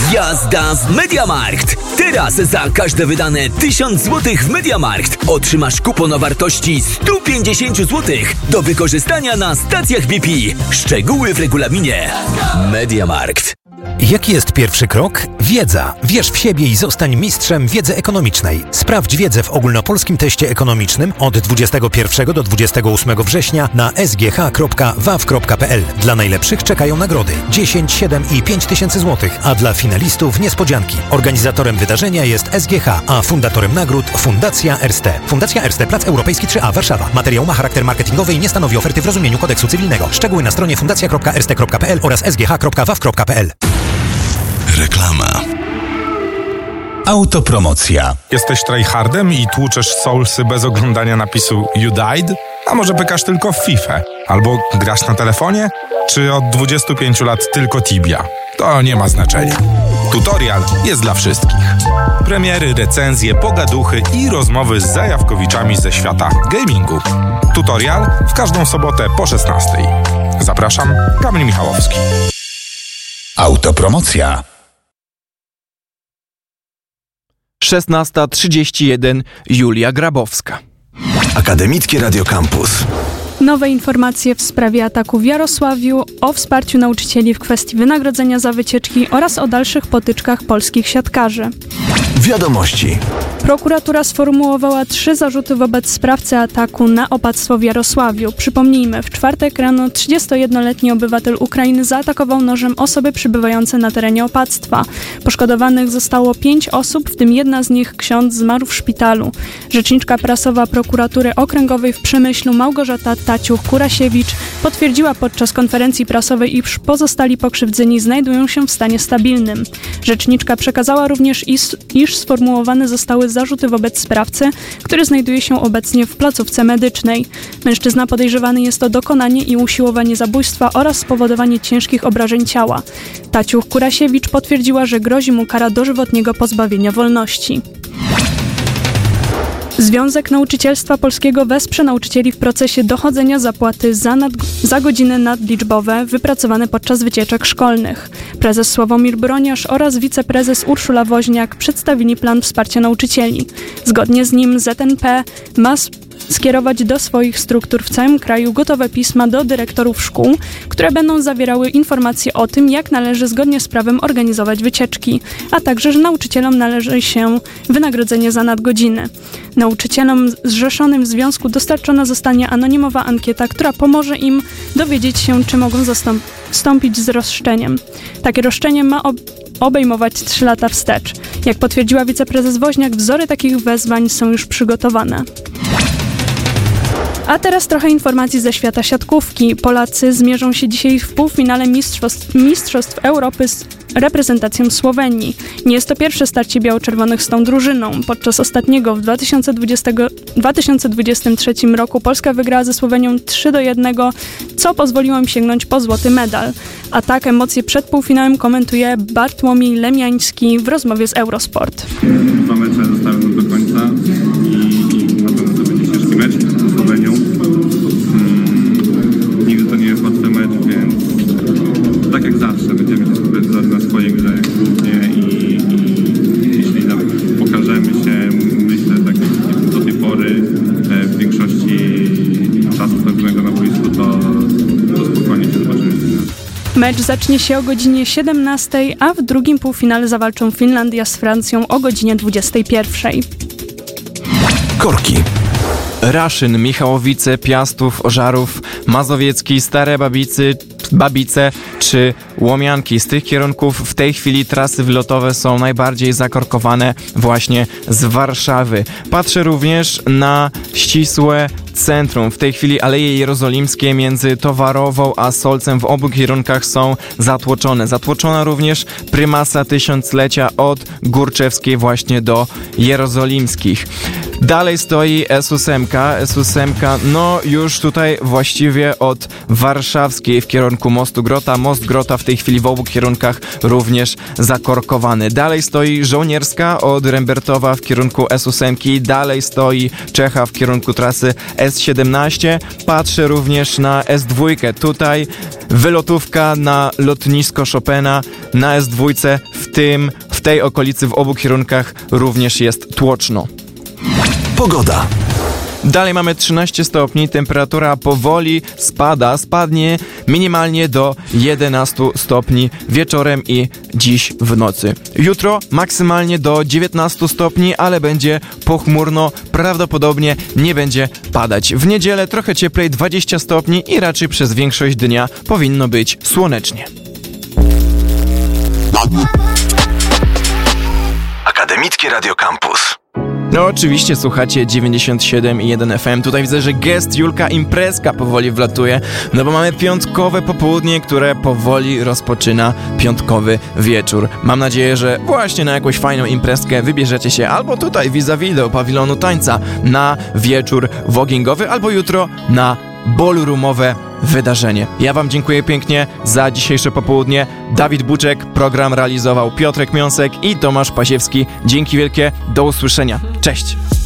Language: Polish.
Jazda z MediaMarkt! Teraz za każde wydane 1000 zł w MediaMarkt otrzymasz kupon o wartości 150 zł do wykorzystania na stacjach BP. Szczegóły w regulaminie. MediaMarkt. Jaki jest pierwszy krok? Wiedza. Wierz w siebie i zostań mistrzem wiedzy ekonomicznej. Sprawdź wiedzę w ogólnopolskim teście ekonomicznym od 21 do 28 września na sgh.waw.pl. Dla najlepszych czekają nagrody 10, 7 i 5 tysięcy złotych, a dla finalistów niespodzianki. Organizatorem wydarzenia jest SGH, a fundatorem nagród Fundacja Erste. Fundacja Erste, Plac Europejski 3A, Warszawa. Materiał ma charakter marketingowy i nie stanowi oferty w rozumieniu kodeksu cywilnego. Szczegóły na stronie fundacja.erste.pl oraz sgh.waw.pl. Reklama. Autopromocja. Jesteś tryhardem i tłuczesz soulsy bez oglądania napisu You Died? A może pykasz tylko w FIFA? Albo grasz na telefonie? Czy od 25 lat tylko Tibia? To nie ma znaczenia. Tutorial jest dla wszystkich. Premiery, recenzje, pogaduchy i rozmowy z zajawkowiczami ze świata gamingu. Tutorial w każdą sobotę po 16:00. Zapraszam, Kamil Michałowski. Autopromocja. 16:31. Julia Grabowska. Akademickie Radio Campus. Nowe informacje w sprawie ataku w Jarosławiu, o wsparciu nauczycieli w kwestii wynagrodzenia za wycieczki oraz o dalszych potyczkach polskich siatkarzy. Wiadomości. Prokuratura sformułowała 3 zarzuty wobec sprawcy ataku na opactwo w Jarosławiu. Przypomnijmy, w czwartek rano 31-letni obywatel Ukrainy zaatakował nożem osoby przybywające na terenie opactwa. Poszkodowanych zostało 5 osób, w tym jedna z nich ksiądz zmarł w szpitalu. Rzeczniczka prasowa prokuratury okręgowej w Przemyślu Małgorzata Taciuch-Kurasiewicz potwierdziła podczas konferencji prasowej, iż pozostali pokrzywdzeni znajdują się w stanie stabilnym. Rzeczniczka przekazała również, iż sformułowane zostały zarzuty wobec sprawcy, który znajduje się obecnie w placówce medycznej. Mężczyzna podejrzewany jest o dokonanie i usiłowanie zabójstwa oraz spowodowanie ciężkich obrażeń ciała. Taciuch-Kurasiewicz potwierdziła, że grozi mu kara dożywotniego pozbawienia wolności. Związek Nauczycielstwa Polskiego wesprze nauczycieli w procesie dochodzenia zapłaty za godziny nadliczbowe wypracowane podczas wycieczek szkolnych. Prezes Sławomir Broniarz oraz wiceprezes Urszula Woźniak przedstawili plan wsparcia nauczycieli. Zgodnie z nim ZNP ma skierować do swoich struktur w całym kraju gotowe pisma do dyrektorów szkół, które będą zawierały informacje o tym, jak należy zgodnie z prawem organizować wycieczki, a także, że nauczycielom należy się wynagrodzenie za nadgodziny. Nauczycielom zrzeszonym w związku dostarczona zostanie anonimowa ankieta, która pomoże im dowiedzieć się, czy mogą wstąpić z roszczeniem. Takie roszczenie ma obejmować 3 lata wstecz. Jak potwierdziła wiceprezes Woźniak, wzory takich wezwań są już przygotowane. A teraz trochę informacji ze świata siatkówki. Polacy zmierzą się dzisiaj w półfinale Mistrzostw Europy z reprezentacją Słowenii. Nie jest to pierwsze starcie biało-czerwonych z tą drużyną. Podczas ostatniego w 2023 roku Polska wygrała ze Słowenią 3-1, co pozwoliło im sięgnąć po złoty medal. A tak emocje przed półfinałem komentuje Bartłomiej Lemiański w rozmowie z Eurosport. 2 mecze zostały do końca i na pewno to będzie ciężki mecz z Słowenią. Nigdy to nie jest łatwy mecz, więc tak jak zawsze będziemy się skupiać na swojej grze głównie i jeśli pokażemy się, myślę, tak jak do tej pory w większości czasu spędzonego na boisku, to spokojnie się zobaczymy. Mecz zacznie się o godzinie 17:00, a w drugim półfinale zawalczą Finlandia z Francją o godzinie 21:00. Korki. Raszyn, Michałowice, Piastów, Ożarów, Mazowiecki, Stare Babice czy Łomianki. Z tych kierunków w tej chwili trasy wylotowe są najbardziej zakorkowane właśnie z Warszawy. Patrzę również na ścisłe centrum. W tej chwili Aleje Jerozolimskie między Towarową a Solcem w obu kierunkach są zatłoczone. Zatłoczona również prymasa tysiąclecia od Górczewskiej właśnie do Jerozolimskich. Dalej stoi S8. S8, no już tutaj właściwie od Warszawskiej w kierunku Mostu Grota. Most Grota w tej chwili w obu kierunkach również zakorkowany. Dalej stoi Żołnierska od Rembertowa w kierunku S8. Dalej stoi Czecha w kierunku trasy S17. Patrzę również na S2. Tutaj wylotówka na lotnisko Chopina. Na S2 w tej okolicy w obu kierunkach również jest tłoczno. Pogoda. Dalej mamy 13 stopni, temperatura powoli spadnie minimalnie do 11 stopni wieczorem i dziś w nocy. Jutro maksymalnie do 19 stopni, ale będzie pochmurno, prawdopodobnie nie będzie padać. W niedzielę trochę cieplej, 20 stopni i raczej przez większość dnia powinno być słonecznie. Akademickie Radio Campus. No oczywiście słuchacie 97,1 FM. Tutaj widzę, że gest Julka imprezka powoli wlatuje, no bo mamy piątkowe popołudnie, które powoli rozpoczyna piątkowy wieczór. Mam nadzieję, że właśnie na jakąś fajną imprezkę wybierzecie się albo tutaj vis-a-vis do pawilonu tańca na wieczór wogingowy, albo jutro na ballroomowe wydarzenie. Ja wam dziękuję pięknie za dzisiejsze popołudnie. Dawid Buczek, program realizował Piotrek Miąsek i Tomasz Pasiewski. Dzięki wielkie, do usłyszenia. Cześć!